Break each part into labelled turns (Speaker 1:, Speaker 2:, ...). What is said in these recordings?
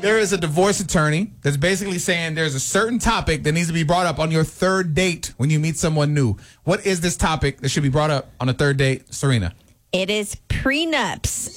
Speaker 1: There is a divorce attorney that's basically saying there's a certain topic that needs to be brought up on your third date when you meet someone new. What is this topic that should be brought up on a third date, Serena?
Speaker 2: It is prenups.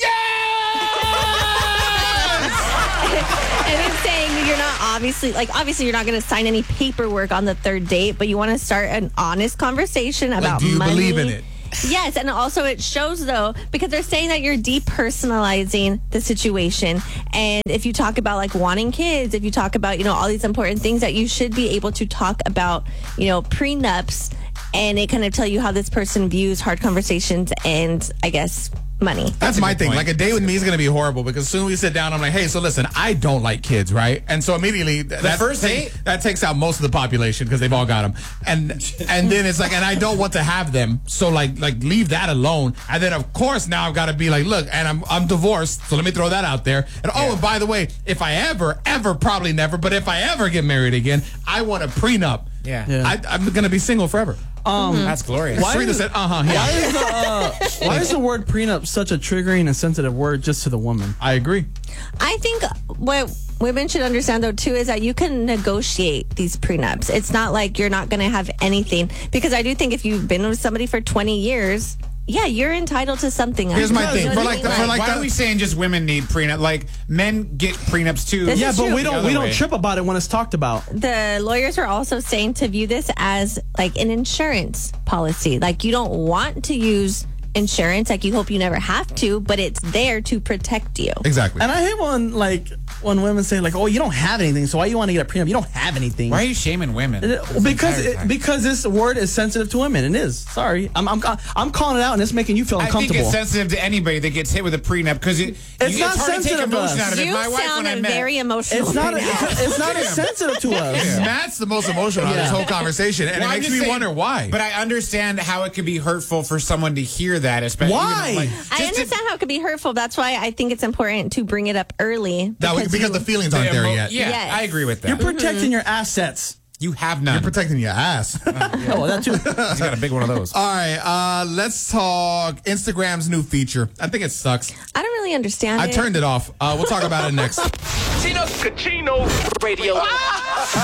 Speaker 2: And it's saying you're not obviously you're not going to sign any paperwork on the third date, but you want to start an honest conversation about
Speaker 1: do you
Speaker 2: money.
Speaker 1: believe in it?
Speaker 2: Yes, and also it shows, though, because they're saying that you're depersonalizing the situation. And if you talk about, like, wanting kids, if you talk about, all these important things, that you should be able to talk about, prenups, and it kind of tell you how this person views hard conversations and, I guess, money.
Speaker 1: That's my thing. Like, a date with me is going to be horrible because as soon as we sit down, I'm like, hey, so listen, I don't like kids, right? And so immediately that takes out most of the population because they've all got them. And then it's like, and I don't want to have them. So like leave that alone. And then of course now I've got to be like, look, and I'm divorced. So let me throw that out there. And and by the way, if I ever, probably never, but if I ever get married again, I want a prenup.
Speaker 3: Yeah.
Speaker 1: I'm going to be single forever.
Speaker 3: That's glorious.
Speaker 1: Serena said, yeah.
Speaker 4: Why is the word prenup such a triggering and sensitive word just to the woman?
Speaker 1: I agree.
Speaker 2: I think what women should understand, though, too, is that you can negotiate these prenups. It's not like you're not going to have anything. Because I do think if you've been with somebody for 20 years... Yeah, you're entitled to something.
Speaker 1: Here's my thing.
Speaker 3: Why are we saying just women need prenup? Like, men get prenups too.
Speaker 2: This
Speaker 4: Yeah,
Speaker 2: is
Speaker 4: but
Speaker 2: true.
Speaker 4: we don't trip about it when it's talked about.
Speaker 2: The lawyers are also saying to view this as like an insurance policy. Like, you don't want to use insurance, like you hope you never have to, but it's there to protect you.
Speaker 1: Exactly.
Speaker 4: And I hate when women say, like, oh, you don't have anything, so why you want to get a prenup? You don't have anything.
Speaker 3: Why are you shaming women?
Speaker 4: Because this word is sensitive to women. It is. Sorry. I'm calling it out, and it's making you feel uncomfortable.
Speaker 3: I think it's sensitive to anybody that gets hit with a prenup because it's
Speaker 4: not
Speaker 3: hard to take
Speaker 4: sensitive to
Speaker 3: emotion
Speaker 4: us.
Speaker 3: out of it.
Speaker 2: You
Speaker 3: My wife,
Speaker 2: sound
Speaker 3: when I met,
Speaker 2: very emotional.
Speaker 4: It's not.
Speaker 2: right now.
Speaker 4: It's not as sensitive to us.
Speaker 1: Matt's the most emotional out of this whole conversation, and
Speaker 3: Well,
Speaker 1: it
Speaker 3: I'm
Speaker 1: makes
Speaker 3: just
Speaker 1: me
Speaker 3: saying,
Speaker 1: wonder why.
Speaker 3: But I understand how it could be hurtful for someone to hear that, especially.
Speaker 4: Why?
Speaker 2: I understand how it could be hurtful. That's why I think it's important to bring it up early.
Speaker 1: Because the feelings aren't there yet.
Speaker 3: Yeah,
Speaker 2: Yes.
Speaker 3: I agree with that.
Speaker 4: You're protecting your assets.
Speaker 3: You have none.
Speaker 1: You're protecting your ass.
Speaker 4: Oh, that too.
Speaker 3: He's got a big one of those.
Speaker 1: All right, let's talk Instagram's new feature. I think it sucks.
Speaker 2: I don't really understand
Speaker 1: I
Speaker 2: it.
Speaker 1: turned it off. We'll talk about it next.
Speaker 5: Chino Radio.